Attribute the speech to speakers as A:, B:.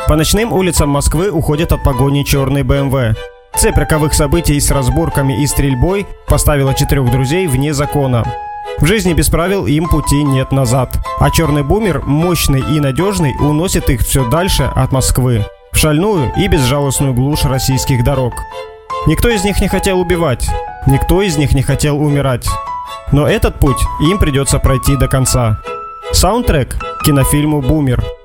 A: По ночным улицам Москвы уходят от погони черный БМВ. Цепь роковых событий с разборками и стрельбой поставила 4 друзей вне закона. В жизни без правил им пути нет назад. А черный бумер, мощный и надежный, уносит их все дальше от Москвы, в шальную и безжалостную глушь российских дорог. Никто из них не хотел убивать, никто из них не хотел умирать. Но этот путь им придется пройти до конца. Саундтрек к кинофильму «Бумер».